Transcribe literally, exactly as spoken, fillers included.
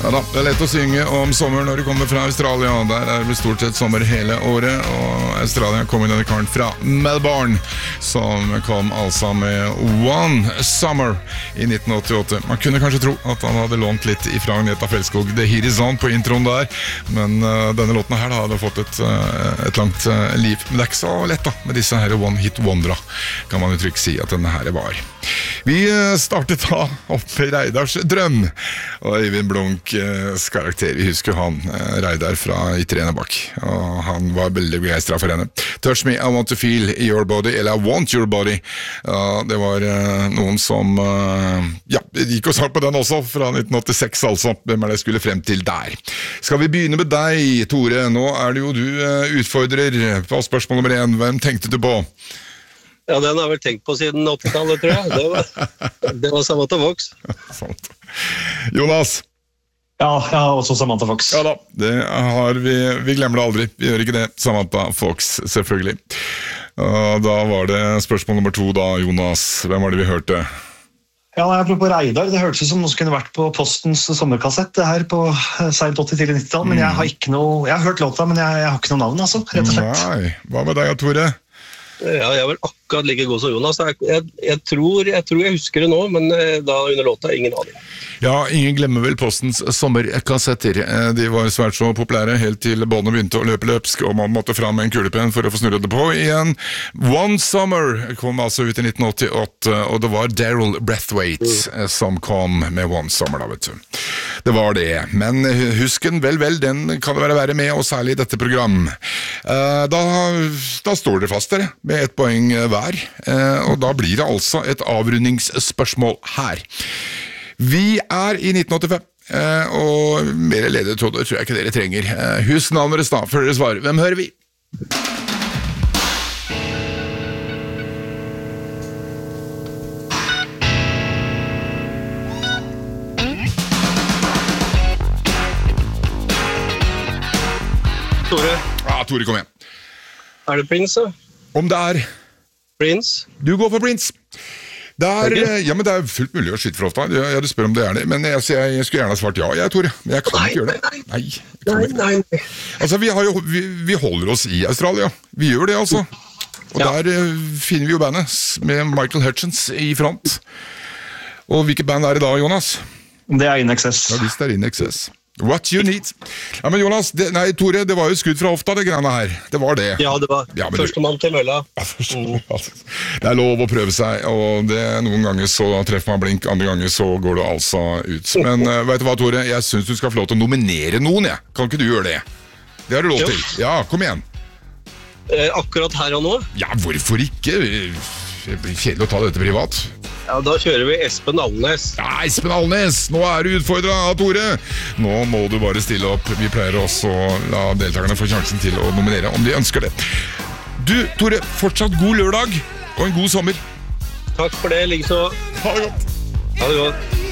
Ja da, det er lett å synge om sommer når du kommer fra Australia. Der er det stort sett sommer hele året. Og Australia kom i denne karen fra Melbourne, som kom altså med One Summer i nitten åttiåtte. Man kunne kanskje tro at han hadde lånt litt ifra Agneta Fjelskog The Heat Is On på introen der, men uh, denne låten her da, hadde fått et, uh, et langt uh, liv. Men det er ikke så lett da, med disse her One Hit Wondera, kan man jo trygt si at denne her var. Vi uh, startet da opp med Reidars drøm, og Øyvind Blunks karakter, vi husker han, uh, Reidar fra Ytterenebakk, og han var veldig begeistret for henne. Touch me, I want to feel your body, eller I want your body. Uh, det var uh, noen som uh, ja, gikk og sagt på den også, fra nitten åttiseks altså. Hvem er det jeg skulle frem til der? Skal vi begynne med deg, Tore? Nå er det jo du uh, utfordrer på spørsmål nummer én. Hvem tenkte du på? Ja, den har vel tenkt på siden åttitallet, tror jeg. Det var, det var Samantha Fox. Jonas? Ja, jeg har også Samantha Fox. Ja da, det har vi, vi glemmer det aldri. Vi gjør ikke det. Samantha Fox, selvfølgelig. Uh, da var det spørsmål nummer to da, Jonas. Hvem var det vi hørte? Ja, apropos Reidar, det hørtes som noe som kunne vært på Postens sommerkassett, det her på sent åtti til nittitall, men jeg har ikke noe, jeg har hørt låta, men jeg, jeg har ikke noe navn, altså, rett og slett. Nei, hva med deg, Tore? Ja, jeg er vel akkurat like god som Jonas. Jeg, jeg, jeg, tror, jeg tror jeg husker det nå, men da under låta, ingen aning. Ja, ingen glemmer vel Postens sommerkassetter. De var svært så populære helt til båndene begynte å løpe løpsk, og man måtte fram med en kulepenn for å få snurret det på igjen. One Summer kom altså ut i nitten åttiåtte, og det var Daryl Braithwaite mm. som kom med One Summer da, vet du. Det var det, men husk den vel vel, den kan det være være med, og særlig i dette program. Da, da står det fast dere, med ett poeng hver, og da blir det altså et avrundingsspørsmål her. Vi er i nitten åttifem, og mer ledetråder tror jeg ikke dere trenger. Husk navnet deres da, før dere svarer. Hvem hører vi? Tore. Ja, Tore, kom igjen. Er det Prince, da? Om det er... Prince? Du går for Prince. Det er, okay. Ja, men det er fullt mulig å skyte for ofte. Ja, du spør om det er det. Men jeg, jeg, jeg skulle gjerne ha svart ja, jeg, Tore. Men jeg kan nei, ikke gjøre det. Nei, nei, nei, nei, nei. Altså, vi, har jo, vi, vi holder oss i Australia. Vi gjør det, altså. Og ja. Der uh, finner vi jo bandet med Michael Hutchins i front. Og hvilket band er det da, Jonas? Det er In Excess. Ja, visst er In Excess. What you need. Ja, men Jonas, det, nei, Tore, det var jo skudd fra hofta, det greiene her. Det var det. Ja, det var ja, første mann til mølla. Ja, mm. Det er lov å prøve seg, og det, noen ganger så treffer man blink, andre ganger så går det altså ut. Men uh, vet du hva, Tore, jeg synes du skal få lov til å nominere noen, jeg. Kan ikke du gjøre det? Det har du lov til. Ja, kom igjen. Eh, akkurat her og nå? Ja, hvorfor ikke? Det blir kjedelig å ta dette privat. Ja, da kjører vi Espen Alnes. Ja, Espen Alnes! Nå er du utfordret, Tore! Nå må du bare stille opp. Vi pleier også å la deltakerne få sjansen til å nominere, om de ønsker det. Du, Tore, fortsatt god lørdag, og en god sommer. Takk for det, likeså. Ha det godt. Ha det godt.